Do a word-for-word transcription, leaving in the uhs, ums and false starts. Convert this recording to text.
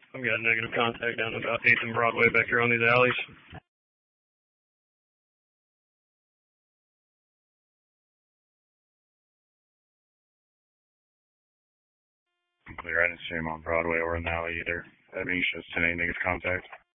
I've got negative contact down about eighth and Broadway back here on these alleys. Clear. I didn't see him on Broadway or in the alley either. That means shows ten eight negative contact.